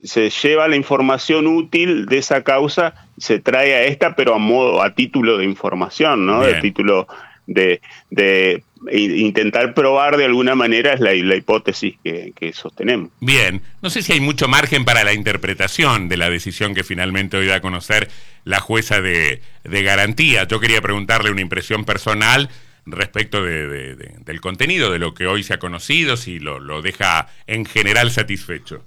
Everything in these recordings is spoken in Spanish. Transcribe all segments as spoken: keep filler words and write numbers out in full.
se lleva la información útil de esa causa, se trae a esta, pero a modo, a título de información, ¿no? Bien. De título de, de intentar probar de alguna manera es la, la hipótesis que, que sostenemos. Bien, no sé si hay mucho margen para la interpretación de la decisión que finalmente hoy da a conocer la jueza de, de garantía. Yo quería preguntarle una impresión personal respecto de, de, de, del contenido de lo que hoy se ha conocido, si lo, lo deja en general satisfecho.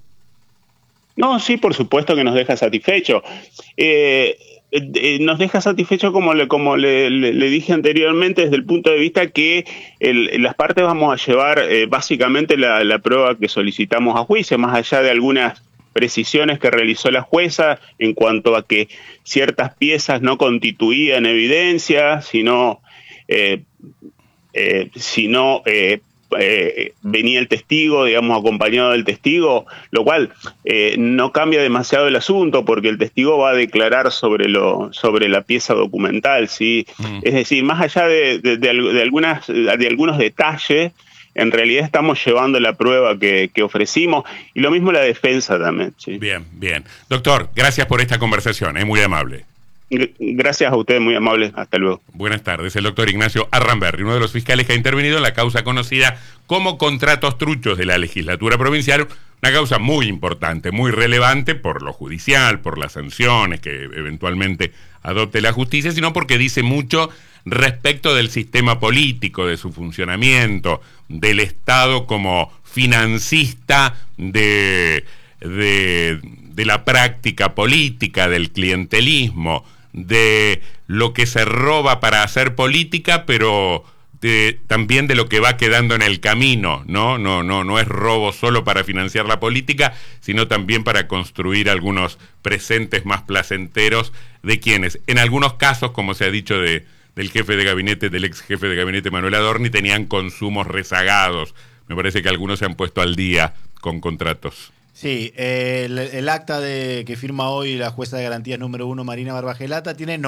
No, sí, por supuesto que nos deja satisfecho. Eh, eh, nos deja satisfecho, como le, como le, le, le dije anteriormente, desde el punto de vista que el, las partes vamos a llevar eh, básicamente la, la prueba que solicitamos a juicio, más allá de algunas precisiones que realizó la jueza en cuanto a que ciertas piezas no constituían evidencia, sino, eh, eh, sino eh, Eh, venía el testigo, digamos, acompañado del testigo, lo cual eh, no cambia demasiado el asunto porque el testigo va a declarar sobre lo sobre la pieza documental, ¿sí? Mm. Es decir, más allá de, de, de, de, algunas, de algunos detalles, en realidad estamos llevando la prueba que, que ofrecimos, y lo mismo la defensa también, ¿sí? Bien, bien. Doctor, gracias por esta conversación, es muy amable. Gracias a ustedes, muy amables. Hasta luego. Buenas tardes. El doctor Ignacio Arramberri, uno de los fiscales que ha intervenido en la causa conocida como contratos truchos de la legislatura provincial, una causa muy importante, muy relevante por lo judicial, por las sanciones que eventualmente adopte la justicia, sino porque dice mucho respecto del sistema político, de su funcionamiento, del Estado como financista de, de, de la práctica política, del clientelismo, de lo que se roba para hacer política, pero de, también de lo que va quedando en el camino, ¿no? No, no, no es robo solo para financiar la política, sino también para construir algunos presentes más placenteros de quienes, en algunos casos, como se ha dicho de, del jefe de gabinete, del ex jefe de gabinete Manuel Adorni, tenían consumos rezagados. Me parece que algunos se han puesto al día con contratos. Sí, eh, el, el acta de que firma hoy la jueza de garantías número uno, Marina Barbagelata, tiene